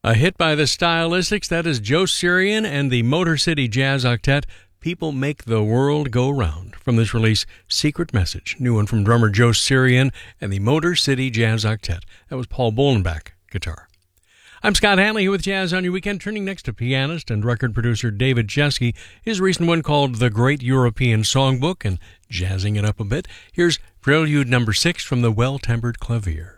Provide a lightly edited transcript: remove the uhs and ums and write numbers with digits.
A hit by the Stylistics, that is Joe Sirian and the Motor City Jazz Octet, People Make the World Go Round. From this release, Secret Message, new one from drummer Joe Sirian and the Motor City Jazz Octet. That was Paul Bolenbach, guitar. I'm Scott Hanley here with Jazz on Your Weekend, turning next to pianist and record producer David Chesky, his recent one called The Great European Songbook, and jazzing it up a bit. Here's Prelude No. 6 from the Well-Tempered Clavier.